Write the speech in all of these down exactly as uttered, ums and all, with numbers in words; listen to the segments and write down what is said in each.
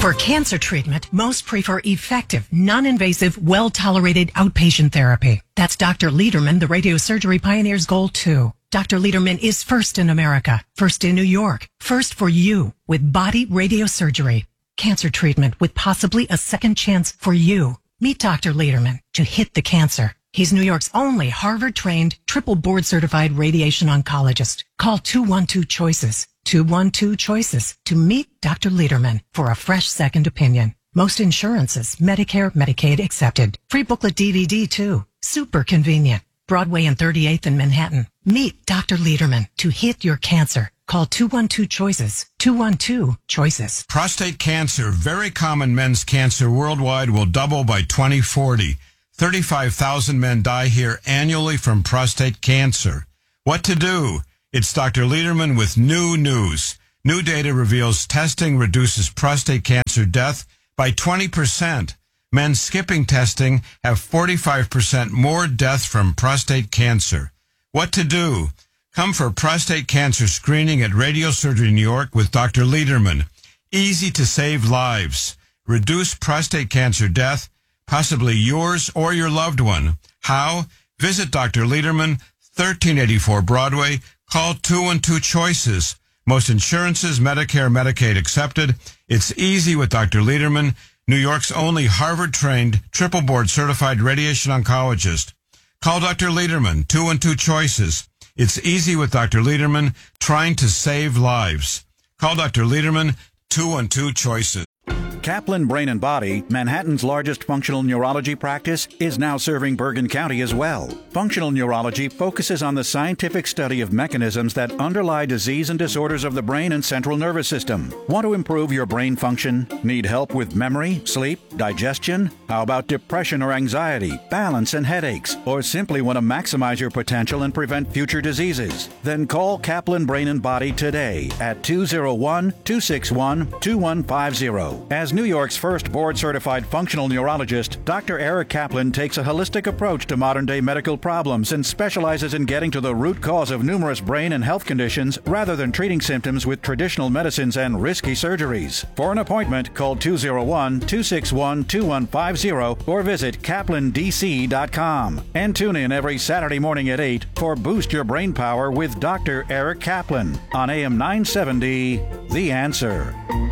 For cancer treatment, most prefer effective, non-invasive, well-tolerated outpatient therapy. That's Doctor Lederman, the radiosurgery pioneer's goal too. Doctor Lederman is first in America, first in New York, first for you with body radiosurgery. Cancer treatment with possibly a second chance for you. Meet Doctor Lederman to hit the cancer. He's New York's only Harvard-trained, triple board-certified radiation oncologist. Call two one two choices, two one two choices to meet Doctor Lederman for a fresh second opinion. Most insurances, Medicare, Medicaid accepted. Free booklet D V D too. Super convenient. Broadway and thirty-eighth in Manhattan. Meet Doctor Lederman to hit your cancer. Call two one two choices, two one two choices. Prostate cancer, very common men's cancer worldwide, will double by twenty forty. thirty-five thousand men die here annually from prostate cancer. What to do? It's Doctor Lederman with new news. New data reveals testing reduces prostate cancer death by twenty percent. Men skipping testing have forty-five percent more death from prostate cancer. What to do? Come for prostate cancer screening at Radiosurgery New York with Doctor Lederman. Easy to save lives. Reduce prostate cancer death, possibly yours or your loved one. How? Visit Doctor Lederman, thirteen eighty-four Broadway. Call two one two choices. Most insurances, Medicare, Medicaid accepted. It's easy with Doctor Lederman, New York's only Harvard-trained, triple board-certified radiation oncologist. Call Doctor Lederman, two one two choices. It's easy with Doctor Lederman, trying to save lives. Call Doctor Lederman, two one two choices. Kaplan Brain and Body, Manhattan's largest functional neurology practice, is now serving Bergen County as well. Functional neurology focuses on the scientific study of mechanisms that underlie disease and disorders of the brain and central nervous system. Want to improve your brain function? Need help with memory, sleep, digestion? How about depression or anxiety, balance and headaches? Or simply want to maximize your potential and prevent future diseases? Then call Kaplan Brain and Body today at two oh one, two six one, two one five oh. As New York's first board-certified functional neurologist, Doctor Eric Kaplan takes a holistic approach to modern-day medical problems and specializes in getting to the root cause of numerous brain and health conditions rather than treating symptoms with traditional medicines and risky surgeries. For an appointment, call two oh one, two six one, two one five oh or visit kaplan d c dot com. And tune in every Saturday morning at eight for Boost Your Brain Power with Doctor Eric Kaplan on A M nine seventy, The Answer.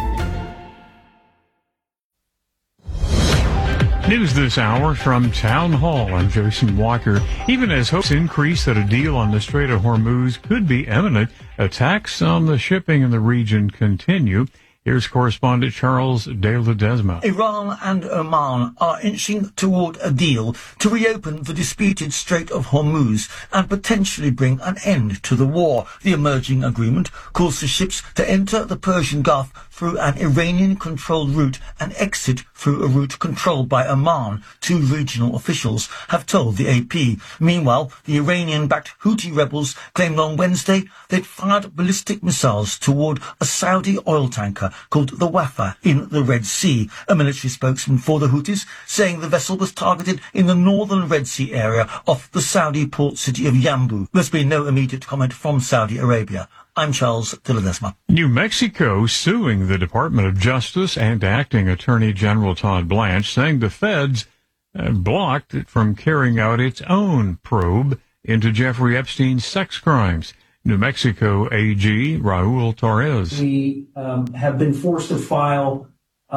News this hour from Town Hall. I'm Jason Walker. Even as hopes increase that a deal on the Strait of Hormuz could be imminent, attacks on the shipping in the region continue. Here's correspondent Charles De Ledesma. Iran and Oman are inching toward a deal to reopen the disputed Strait of Hormuz and potentially bring an end to the war. The emerging agreement calls for ships to enter the Persian Gulf through an Iranian-controlled route and exit through a route controlled by Oman, two regional officials have told the A P. Meanwhile, the Iranian-backed Houthi rebels claimed on Wednesday they'd fired ballistic missiles toward a Saudi oil tanker called the Wafa in the Red Sea. A military spokesman for the Houthis saying the vessel was targeted in the northern Red Sea area off the Saudi port city of Yanbu. There's been no immediate comment from Saudi Arabia. I'm Charles De Ledesma. New Mexico suing the Department of Justice and Acting Attorney General Todd Blanche, saying the feds uh, blocked it from carrying out its own probe into Jeffrey Epstein's sex crimes. New Mexico A G Raul Torres. We um, have been forced to file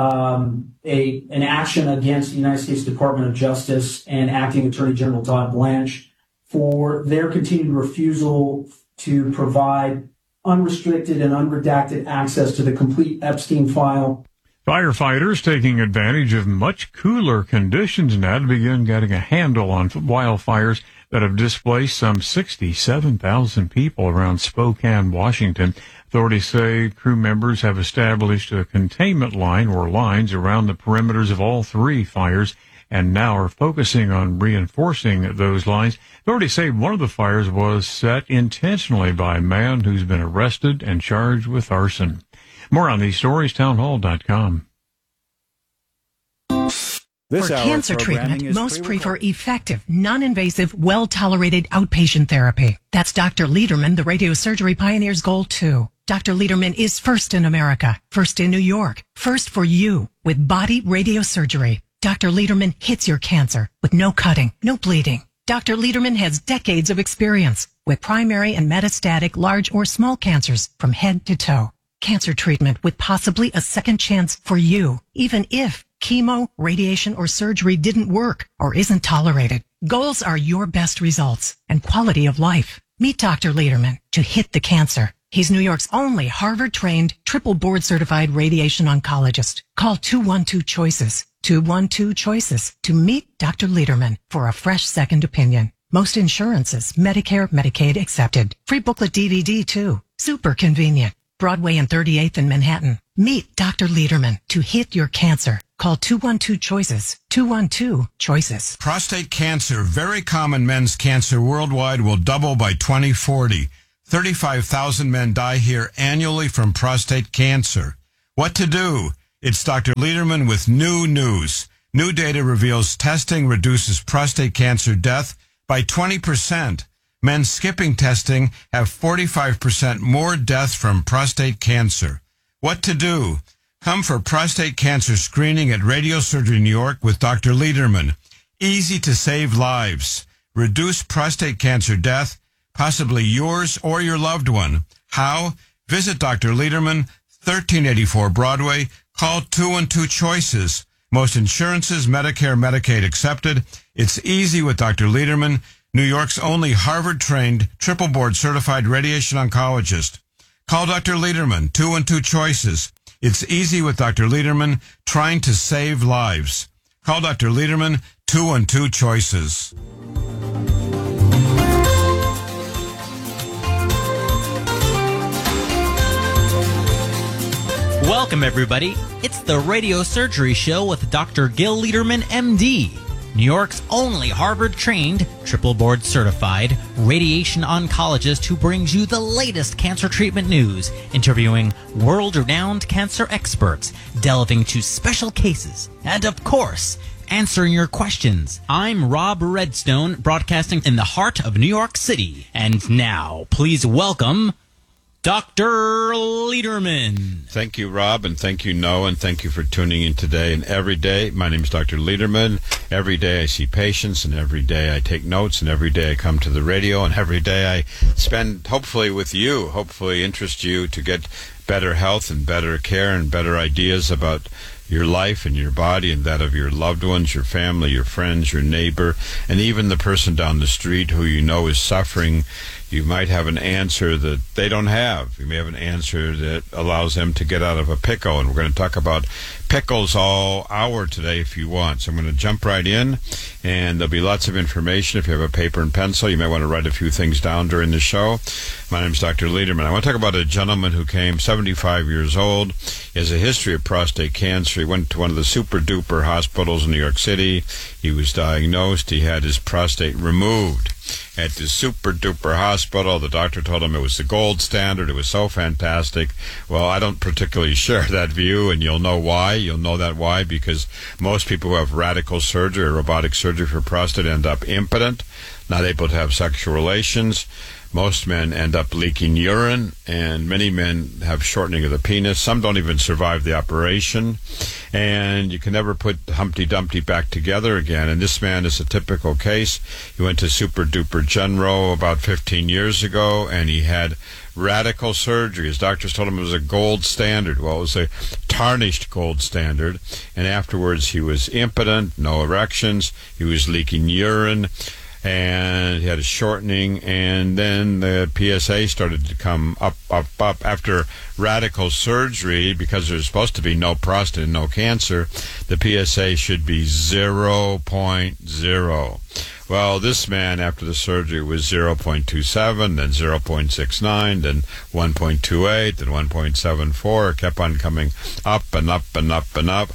um, a an action against the United States Department of Justice and Acting Attorney General Todd Blanche for their continued refusal to provide unrestricted and unredacted access to the complete Epstein file. Firefighters taking advantage of much cooler conditions now to begin getting a handle on wildfires that have displaced some sixty-seven thousand people around Spokane, Washington. Authorities say crew members have established a containment line or lines around the perimeters of all three fires and now are focusing on reinforcing those lines. Authorities say one of the fires was set intentionally by a man who's been arrested and charged with arson. More on these stories, townhall dot com. For cancer treatment, most prefer effective, non-invasive, well-tolerated outpatient therapy. That's Doctor Lederman, the radiosurgery pioneer's goal too. Doctor Lederman is first in America, first in New York, first for you with body radiosurgery. Doctor Lederman hits your cancer with no cutting, no bleeding. Doctor Lederman has decades of experience with primary and metastatic large or small cancers from head to toe. Cancer treatment with possibly a second chance for you, even if chemo, radiation, or surgery didn't work or isn't tolerated. Goals are your best results and quality of life. Meet Doctor Lederman to hit the cancer. He's New York's only Harvard-trained, triple board-certified radiation oncologist. Call two one two CHOICES, two one two CHOICES to meet Doctor Lederman for a fresh second opinion. Most insurances, Medicare, Medicaid accepted. Free booklet D V D too. Super convenient. Broadway and thirty-eighth in Manhattan. Meet Doctor Lederman to hit your cancer. Call two one two CHOICES, two one two CHOICES. Prostate cancer, very common men's cancer worldwide, will double by twenty forty. thirty-five thousand men die here annually from prostate cancer. What to do? It's Doctor Lederman with new news. New data reveals testing reduces prostate cancer death by twenty percent. Men skipping testing have forty-five percent more death from prostate cancer. What to do? Come for prostate cancer screening at Radiosurgery New York with Doctor Lederman. Easy to save lives. Reduce prostate cancer death, possibly yours or your loved one. How? Visit Doctor Lederman, thirteen eighty-four Broadway. Call two one two CHOICES. Most insurances, Medicare, Medicaid accepted. It's easy with Doctor Lederman, New York's only Harvard-trained, triple board-certified radiation oncologist. Call Doctor Lederman, two one two CHOICES. It's easy with Doctor Lederman, trying to save lives. Call Doctor Lederman, two one two CHOICES. Welcome, everybody. It's the Radio Surgery Show with Doctor Gil Lederman, M D, New York's only Harvard-trained, triple board-certified radiation oncologist who brings you the latest cancer treatment news, interviewing world-renowned cancer experts, delving into special cases, and, of course, answering your questions. I'm Rob Redstone, broadcasting in the heart of New York City. And now, please welcome Doctor Lederman. Thank you, Rob, and thank you, Noah, and thank you for tuning in today and every day. My name is Doctor Lederman. Every day I see patients, and every day I take notes, and every day I come to the radio, and every day I spend, hopefully, with you, hopefully interest you to get better health and better care and better ideas about your life and your body and that of your loved ones, your family, your friends, your neighbor, and even the person down the street who you know is suffering. You might have an answer that they don't have. You may have an answer that allows them to get out of a pickle, and we're going to talk about pickles all hour today if you want. So I'm going to jump right in, and there'll be lots of information. If you have a paper and pencil, you might want to write a few things down during the show. My name is Doctor Lederman. I want to talk about a gentleman who came seventy-five years old. He has a history of prostate cancer. He went to one of the super-duper hospitals in New York City. He was diagnosed. He had his prostate removed at the super-duper hospital. The doctor told him it was the gold standard. It was so fantastic. Well, I don't particularly share that view, and you'll know why. You'll know that why, because most people who have radical surgery or robotic surgery for prostate end up impotent, not able to have sexual relations. Most men end up leaking urine, and many men have shortening of the penis. Some don't even survive the operation, and you can never put Humpty Dumpty back together again. And this man is a typical case. He went to Super Duper General about fifteen years ago, and he had radical surgery. His doctors told him it was a gold standard. Well, it was a tarnished gold standard, and afterwards he was impotent, no erections, he was leaking urine, and he had a shortening, and then the P S A started to come up, up, up. After radical surgery, because there's supposed to be no prostate and no cancer, the P S A should be zero point zero. Well, this man, after the surgery, was zero point two seven, then zero point six nine, then one point two eight, then one point seven four. It kept on coming up and up and up and up,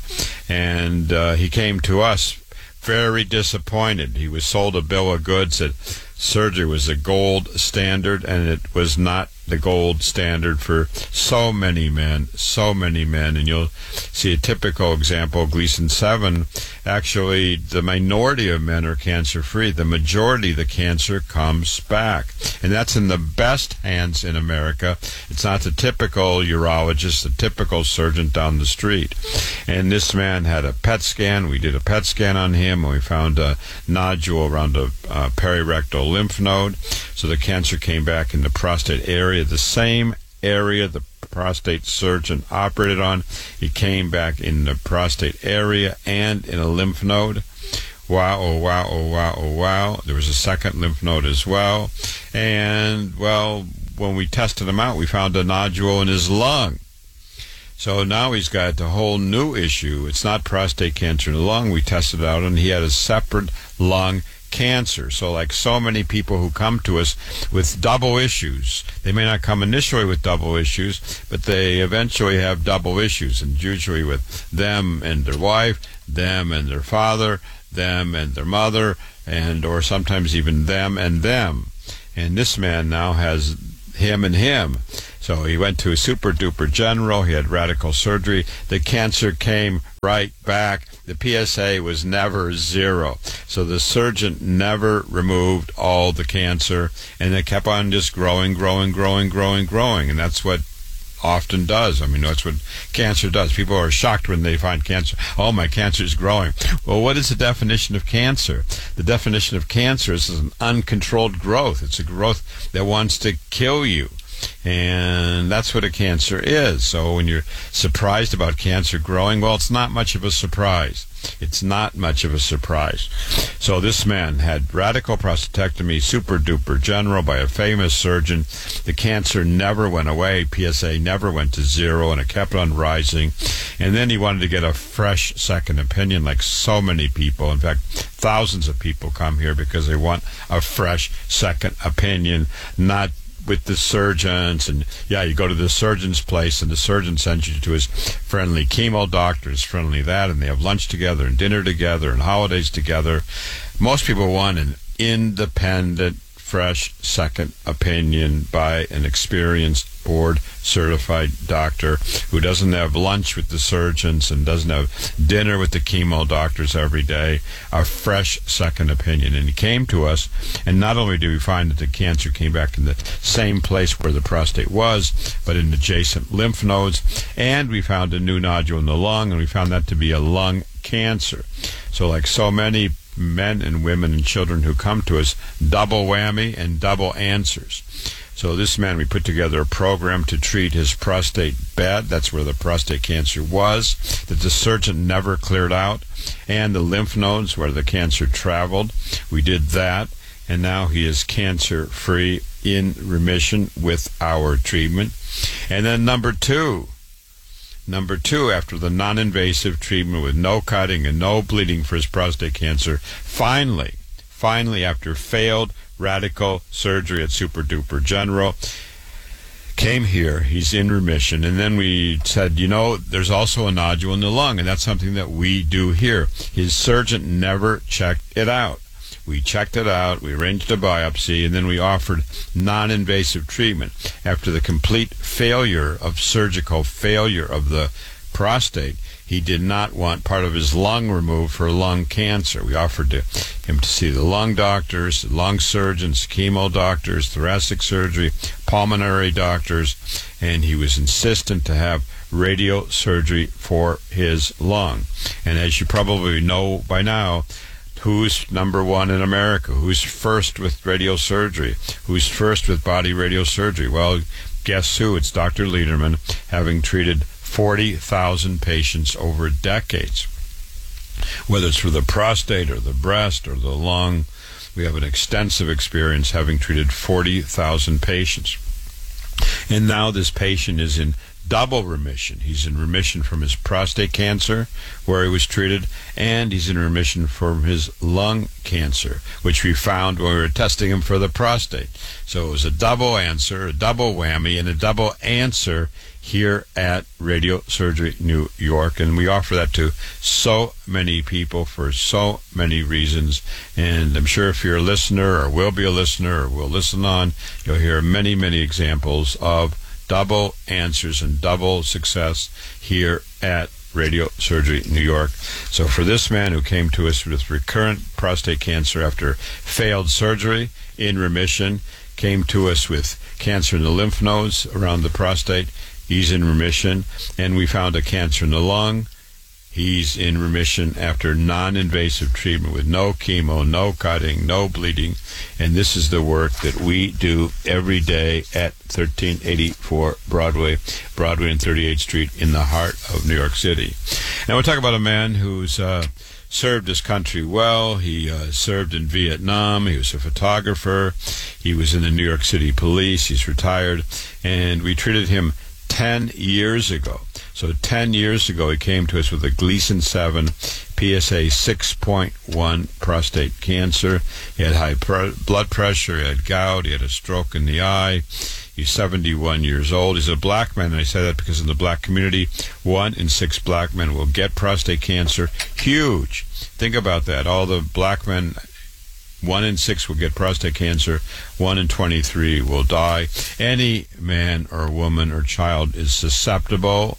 and uh, he came to us very disappointed. He was sold a bill of goods that surgery was a gold standard, and it was not the gold standard for so many men, so many men. And you'll see a typical example, Gleason seven, actually the minority of men are cancer-free. The majority of the cancer comes back. And that's in the best hands in America. It's not the typical urologist, the typical surgeon down the street. And this man had a P E T scan. We did a P E T scan on him, and we found a nodule around a uh, perirectal lymph node. So the cancer came back in the prostate area, the same area the prostate surgeon operated on. It came back in the prostate area and in a lymph node. Wow, oh, wow, oh, wow, oh, wow. There was a second lymph node as well. And, well, when we tested him out, we found a nodule in his lung. So now he's got a whole new issue. It's not prostate cancer in the lung. We tested it out, and he had a separate lung cancer. So like so many people who come to us with double issues, they may not come initially with double issues, but they eventually have double issues, and usually with them and their wife, them and their father, them and their mother, and or sometimes even them and them. And this man now has him and him. So he went to a super-duper general. He had radical surgery. The cancer came right back. The P S A was never zero. So the surgeon never removed all the cancer, and it kept on just growing, growing, growing, growing, growing. And that's what often does. I mean, that's what cancer does. People are shocked when they find cancer. Oh, my cancer is growing. Well, what is the definition of cancer? The definition of cancer is an uncontrolled growth. It's a growth that wants to kill you. And that's what a cancer is. So when you're surprised about cancer growing, well, it's not much of a surprise. It's not much of a surprise. So this man had radical prostatectomy, super duper general, by a famous surgeon. The cancer never went away. P S A never went to zero, and it kept on rising. And then he wanted to get a fresh second opinion, like so many people. In fact, thousands of people come here because they want a fresh second opinion, not with the surgeons. And yeah, you go to the surgeon's place and the surgeon sends you to his friendly chemo doctor, his friendly that, and they have lunch together and dinner together and holidays together. Most people want an independent, fresh second opinion by an experienced, board certified doctor who doesn't have lunch with the surgeons and doesn't have dinner with the chemo doctors every day. A fresh second opinion. And he came to us, and not only did we find that the cancer came back in the same place where the prostate was, but in adjacent lymph nodes, and we found a new nodule in the lung, and we found that to be a lung cancer. So like so many men and women and children who come to us, double whammy and double answers. So this man, we put together a program to treat his prostate bed. That's where the prostate cancer was, that the surgeon never cleared out, and the lymph nodes where the cancer traveled. We did that, and now he is cancer-free, in remission with our treatment. And then number two, Number two, after the non-invasive treatment with no cutting and no bleeding for his prostate cancer, finally, finally, after failed radical surgery at Super Duper General, came here. He's in remission. And then we said, you know, there's also a nodule in the lung, and that's something that we do here. His surgeon never checked it out. We checked it out, we arranged a biopsy, and then we offered non-invasive treatment. After the complete failure of surgical failure of the prostate, he did not want part of his lung removed for lung cancer. We offered to him to see the lung doctors, lung surgeons, chemo doctors, thoracic surgery, pulmonary doctors, and he was insistent to have radiosurgery for his lung. And as you probably know by now, who's number one in America? Who's first with radiosurgery? Who's first with body radiosurgery? Well, guess who? It's Doctor Lederman, having treated forty thousand patients over decades. Whether it's for the prostate or the breast or the lung, we have an extensive experience having treated forty thousand patients. And now this patient is in double remission. He's in remission from his prostate cancer, where he was treated, and he's in remission from his lung cancer, which we found when we were testing him for the prostate. So it was a double answer, a double whammy, and a double answer here at Radio Surgery New York, and we offer that to so many people for so many reasons. And I'm sure if you're a listener or will be a listener or will listen on, you'll hear many, many examples of double answers and double success here at Radio Surgery New York. So for this man who came to us with recurrent prostate cancer after failed surgery, in remission, came to us with cancer in the lymph nodes around the prostate, he's in remission. And we found a cancer in the lung. He's in remission after non-invasive treatment with no chemo, no cutting, no bleeding. And this is the work that we do every day at thirteen eighty-four Broadway, Broadway and thirty-eighth Street in the heart of New York City. Now we'll talk about a man who's uh, served his country well. He uh, served in Vietnam. He was a photographer. He was in the New York City Police. He's retired. And we treated him ten years ago. So ten years ago, he came to us with a Gleason seven P S A six point one prostate cancer. He had high pr- blood pressure, he had gout, he had a stroke in the eye. He's seventy-one years old. He's a black man, and I say that because in the black community, one in six black men will get prostate cancer. Huge. Think about that. All the black men, one in six will get prostate cancer. One in twenty-three will die. Any man or woman or child is susceptible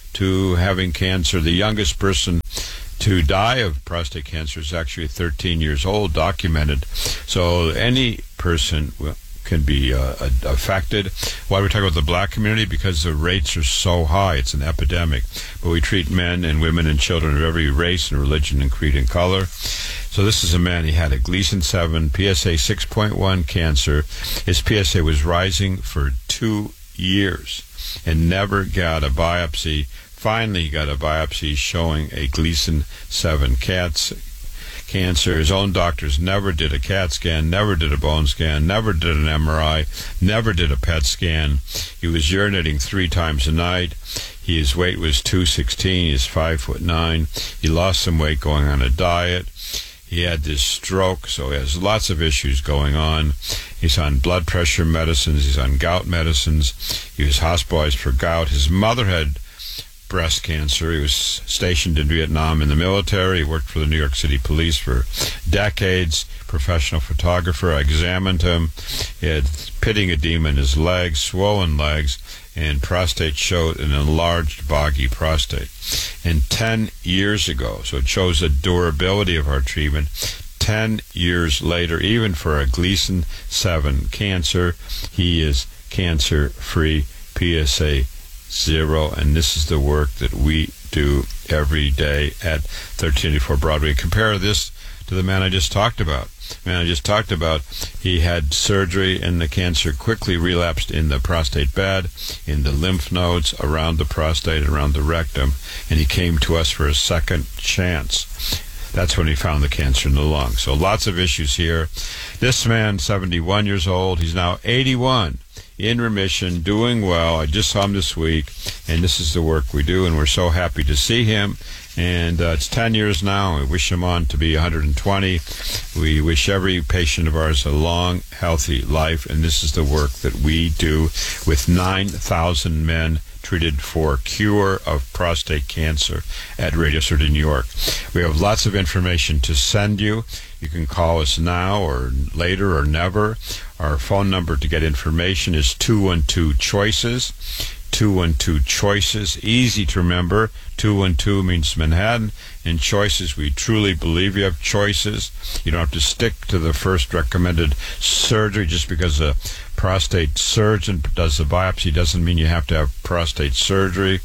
to having cancer. The youngest person to die of prostate cancer is actually thirteen years old, documented. So any person can be uh, affected. Why do we talk about the black community? Because the rates are so high. It's an epidemic. But we treat men and women and children of every race and religion and creed and color. So this is a man, he had a Gleason seven, P S A six point one cancer. His P S A was rising for two years and never got a biopsy. Finally, he got a biopsy showing a Gleason seven cats cancer. His own doctors never did a CAT scan, never did a bone scan, never did an M R I, never did a P E T scan. He was urinating three times a night. His weight was two sixteen. He's five foot nine. He lost some weight going on a diet. He had this stroke, so he has lots of issues going on. He's on blood pressure medicines. He's on gout medicines. He was hospitalized for gout. His mother had breast cancer. He was stationed in Vietnam in the military. He worked for the New York City Police for decades. Professional photographer. I examined him. He had pitting edema in his legs, swollen legs, and prostate showed an enlarged, boggy prostate. And ten years ago, so it shows the durability of our treatment, ten years later, even for a Gleason seven cancer, he is cancer-free, P S A zero, and this is the work that we do every day at thirteen eighty-four Broadway. Compare this to the man I just talked about. Man I just talked about, he had surgery and the cancer quickly relapsed in the prostate bed, in the lymph nodes, around the prostate, around the rectum, and he came to us for a second chance. That's when he found the cancer in the lung. So lots of issues here. This man, seventy-one years old, he's now eighty-one, in remission, doing well. I just saw him this week, and this is the work we do, and we're so happy to see him. And uh, it's ten years now. We wish him on to be one hundred twenty. We wish every patient of ours a long, healthy life, and this is the work that we do with nine thousand men treated for cure of prostate cancer at Radio Surgery New York. We have lots of information to send you. You can call us now or later or never. Our phone number to get information is two one two choices. two one two choices, easy to remember. two one two means Manhattan, and choices, we truly believe you have choices. You don't have to stick to the first recommended surgery just because a prostate surgeon does the biopsy doesn't mean you have to have prostate surgery.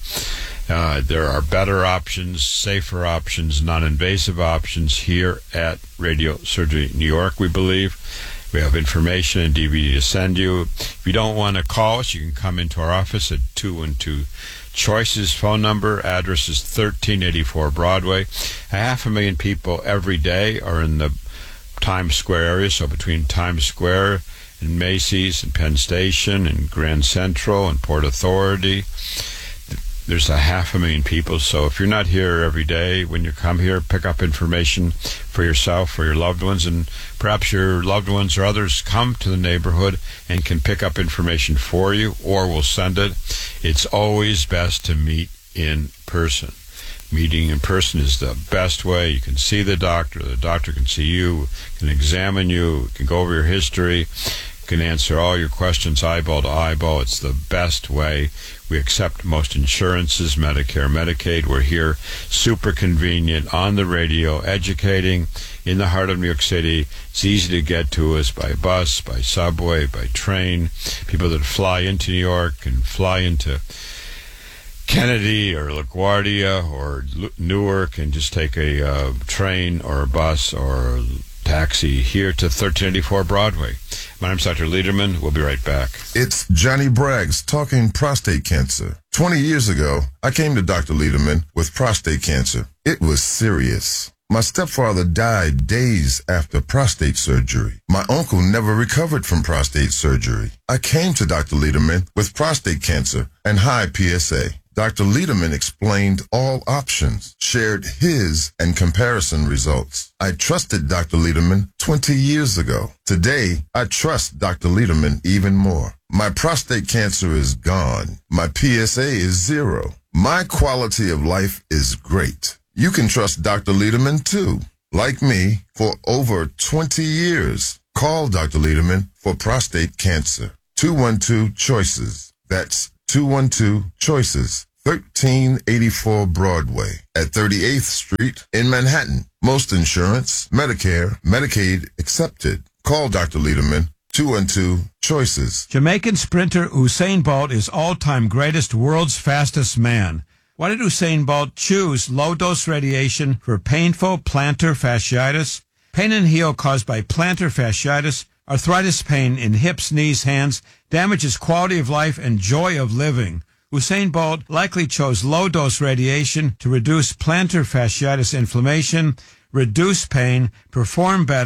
Uh, there are better options, safer options, non-invasive options here at Radio Surgery New York, we believe. We have information and D V D to send you. If you don't want to call us, you can come into our office at two one two choices. Phone number, address is thirteen eighty-four Broadway. A half a million people every day are in the Times Square area, so between Times Square and Macy's and Penn Station and Grand Central and Port Authority. There's a half a million people, so if you're not here every day, when you come here, pick up information for yourself, for your loved ones, and perhaps your loved ones or others come to the neighborhood and can pick up information for you, or will send it. It's always best to meet in person. Meeting in person is the best way. You can see the doctor, the doctor can see you, can examine you, can go over your history, can answer all your questions eyeball to eyeball. It's the best way. We accept most insurances, Medicare, Medicaid. We're here, super convenient, on the radio, educating in the heart of New York City. It's easy to get to us by bus, by subway, by train. People that fly into New York can fly into Kennedy or LaGuardia or Newark and just take a uh, train or a bus or a taxi here to thirteen eighty-four Broadway. My name's Doctor Lederman. We'll be right back. It's Johnny Braggs talking prostate cancer. twenty years ago, I came to Doctor Lederman with prostate cancer. It was serious. My stepfather died days after prostate surgery. My uncle never recovered from prostate surgery. I came to Doctor Lederman with prostate cancer and high P S A. Doctor Lederman explained all options, shared his and comparison results. I trusted Doctor Lederman twenty years ago. Today, I trust Doctor Lederman even more. My prostate cancer is gone. My P S A is zero. My quality of life is great. You can trust Doctor Lederman too. Like me, for over twenty years. Call Doctor Lederman for prostate cancer. two one two choices. That's two one two choices. thirteen eighty-four Broadway at thirty-eighth Street in Manhattan. Most insurance, Medicare, Medicaid accepted. Call Doctor Lederman, two one two choices. Jamaican sprinter Usain Bolt is all-time greatest, world's fastest man. Why did Usain Bolt choose low-dose radiation for painful plantar fasciitis? Pain and heel caused by plantar fasciitis, arthritis pain in hips, knees, hands, damages quality of life and joy of living. Usain Bolt likely chose low-dose radiation to reduce plantar fasciitis inflammation, reduce pain, perform better,